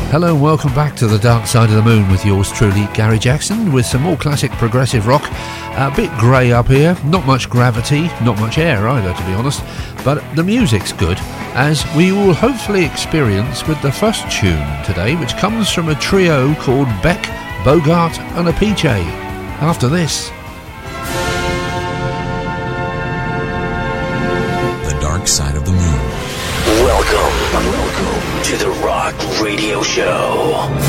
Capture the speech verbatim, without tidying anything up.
Hello and welcome back to the Dark Side of the Moon with yours truly, Gary Jackson, with some more classic progressive rock. A bit grey up here, not much gravity, not much air either, to be honest, but the music's good, as we will hopefully experience with the first tune today, which comes from a trio called Beck, Bogart and Apiche. After this. The Dark Side of the Moon. Welcome, welcome to the Rock Radio Show.